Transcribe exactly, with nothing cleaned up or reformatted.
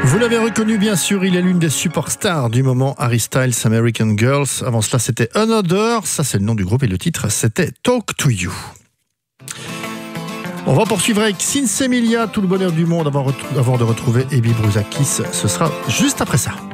Vous l'avez reconnu bien sûr, il est l'une des superstars du moment, Harry Styles, American Girls. Avant cela c'était Another, ça c'est le nom du groupe et le titre c'était Talk to You. On va poursuivre avec Sinsemilia, tout le bonheur du monde avant, avant de retrouver Ebi Brouzakis, ce sera juste après ça.